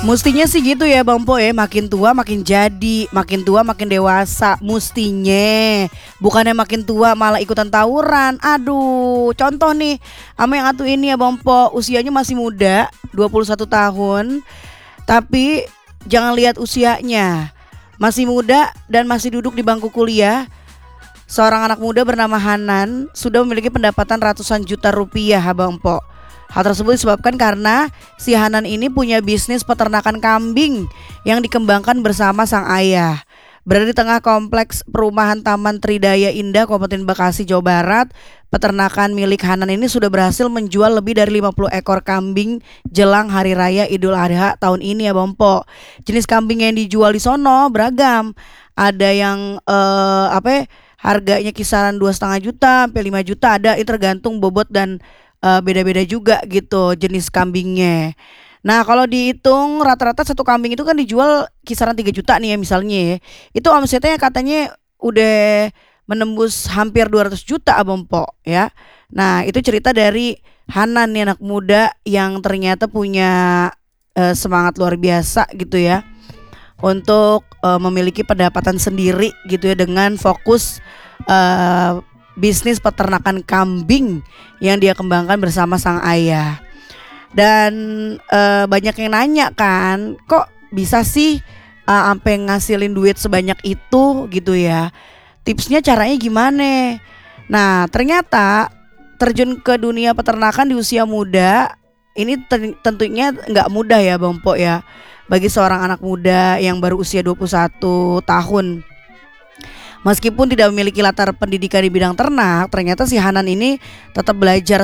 Mustinya sih gitu ya Bang Po ya, makin tua makin jadi, makin tua makin dewasa mustinya. Bukannya makin tua malah ikutan tawuran. Aduh, contoh nih sama yang atu ini ya Bang Po, usianya masih muda, 21 tahun. Tapi jangan lihat usianya. Masih muda dan masih duduk di bangku kuliah. Seorang anak muda bernama Hanan sudah memiliki pendapatan ratusan juta rupiah Bang Po. Hal tersebut disebabkan karena si Hanan ini punya bisnis peternakan kambing yang dikembangkan bersama sang ayah. Berada di tengah kompleks perumahan Taman Tridaya Indah, Kabupaten Bekasi, Jawa Barat, peternakan milik Hanan ini sudah berhasil menjual lebih dari 50 ekor kambing jelang Hari Raya Idul Adha tahun ini ya Bang Po. Jenis kambing yang dijual di sono beragam. Ada yang harganya kisaran 2,5 juta sampai 5 juta, ada, itu tergantung bobot dan beda-beda juga gitu jenis kambingnya. Nah kalau dihitung rata-rata satu kambing itu kan dijual kisaran 3 juta nih ya misalnya ya. Itu omsetnya katanya udah menembus hampir 200 juta Abang Po ya. Nah itu cerita dari Hanan nih, anak muda yang ternyata punya semangat luar biasa gitu ya, untuk memiliki pendapatan sendiri gitu ya dengan fokus bisnis peternakan kambing yang dia kembangkan bersama sang ayah. Dan banyak yang nanya kan, kok bisa sih sampai ngasilin duit sebanyak itu gitu ya. Tipsnya caranya gimana? Nah ternyata terjun ke dunia peternakan di usia muda ini tentunya nggak mudah ya Bang Po ya. Bagi seorang anak muda yang baru usia 21 tahun. Meskipun tidak memiliki latar pendidikan di bidang ternak, ternyata si Hanan ini tetap belajar